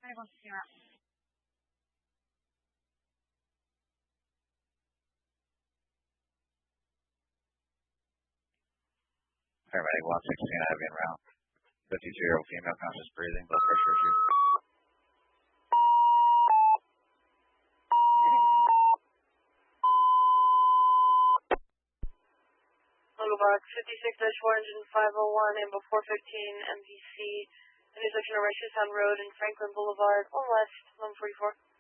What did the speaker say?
Paramedic 116, I have you en route. 52-year-old female, conscious breathing, blood pressure issues. Boulevard 56-40501 and before 15 MVC, intersection of Rice Town Road and Franklin Boulevard, on west, 144.